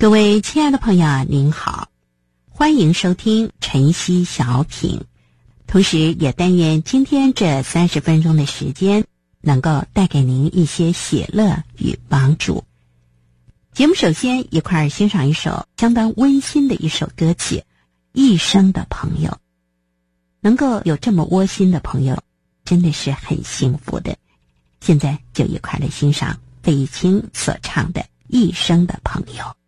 各位亲爱的朋友，您好，欢迎收听晨曦小品，同时也但愿今天这30分钟的时间能够带给您一些喜乐与帮助。节目首先一块欣赏一首相当温馨的一首歌曲《一生的朋友》。能够有这么窝心的朋友，真的是很幸福的。现在就一块来欣赏费玉清所唱的《一生的朋友》。